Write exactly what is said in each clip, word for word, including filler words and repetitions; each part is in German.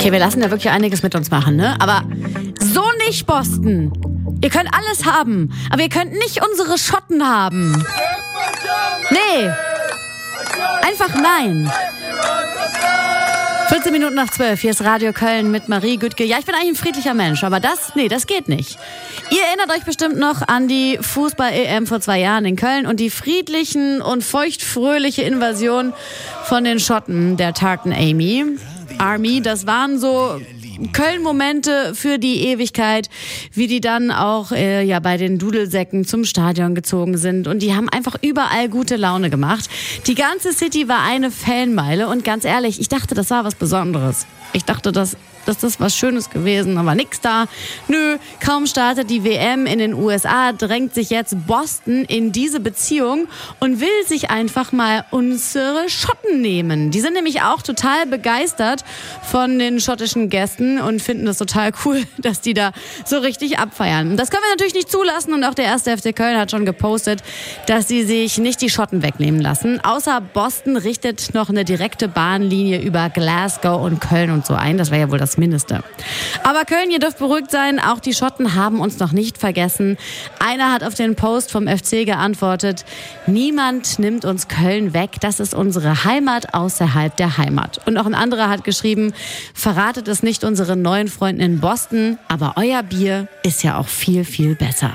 Okay, wir lassen ja wirklich einiges mit uns machen, ne? Aber so nicht, Boston. Ihr könnt alles haben, aber ihr könnt nicht unsere Schotten haben. Nee. Einfach nein. vierzehn Minuten nach zwölf, hier ist Radio Köln mit Marie Güttke. Ja, ich bin eigentlich ein friedlicher Mensch, aber das, nee, das geht nicht. Ihr erinnert euch bestimmt noch an die Fußball-E M vor zwei Jahren in Köln und die friedlichen und feuchtfröhliche Invasion von den Schotten, der Tartan Army. Army, das waren so Köln-Momente für die Ewigkeit, wie die dann auch äh, ja bei den Dudelsäcken zum Stadion gezogen sind und die haben einfach überall gute Laune gemacht. Die ganze City war eine Fanmeile und ganz ehrlich, ich dachte, das war was Besonderes. Ich dachte, das dass das was Schönes gewesen, aber nix da. Nö, kaum startet die W M in den U S A, drängt sich jetzt Boston in diese Beziehung und will sich einfach mal unsere Schotten nehmen. Die sind nämlich auch total begeistert von den schottischen Gästen und finden das total cool, dass die da so richtig abfeiern. Das können wir natürlich nicht zulassen und auch der erste F C Köln hat schon gepostet, dass sie sich nicht die Schotten wegnehmen lassen. Außer Boston richtet noch eine direkte Bahnlinie über Glasgow und Köln und so ein. Das wäre ja wohl das Mindeste. Aber Köln, ihr dürft beruhigt sein, auch die Schotten haben uns noch nicht vergessen. Einer hat auf den Post vom F C geantwortet, niemand nimmt uns Köln weg, das ist unsere Heimat außerhalb der Heimat. Und noch ein anderer hat geschrieben, verratet es nicht unseren neuen Freunden in Boston, aber euer Bier ist ja auch viel, viel besser.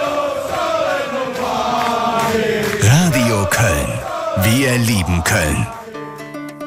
Radio Köln. Wir lieben Köln.